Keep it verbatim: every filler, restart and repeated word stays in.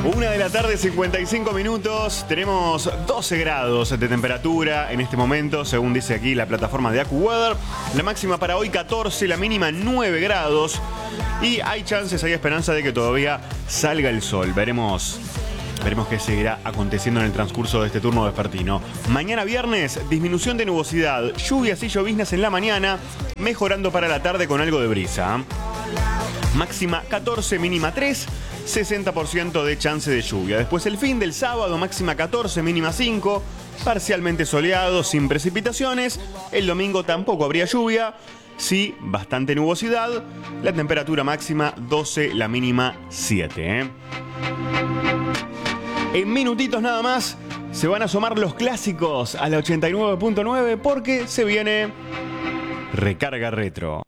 Una de la tarde, cincuenta y cinco minutos. Tenemos doce grados de temperatura en este momento, según dice aquí la plataforma de AccuWeather. La máxima para hoy catorce, la mínima nueve grados. Y hay chances, hay esperanza de que todavía salga el sol. Veremos, veremos qué seguirá aconteciendo en el transcurso de este turno vespertino. Mañana viernes, disminución de nubosidad, lluvias y lloviznas en la mañana, mejorando para la tarde con algo de brisa. Máxima catorce, mínima tres. sesenta por ciento de chance de lluvia. Después el fin del sábado, máxima catorce, mínima cinco, parcialmente soleado, sin precipitaciones. El domingo tampoco habría lluvia, sí, bastante nubosidad. La temperatura máxima doce, la mínima siete. ¿eh? En minutitos nada más se van a asomar los clásicos a la ochenta y nueve punto nueve porque se viene Recarga Retro.